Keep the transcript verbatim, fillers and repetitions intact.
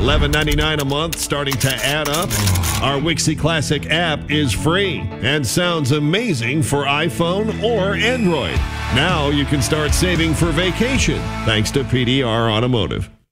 eleven ninety-nine a month, starting to add up. Our Wixie Classic app is free and sounds amazing for iPhone or Android. Now you can start saving for vacation thanks to P D R Automotive.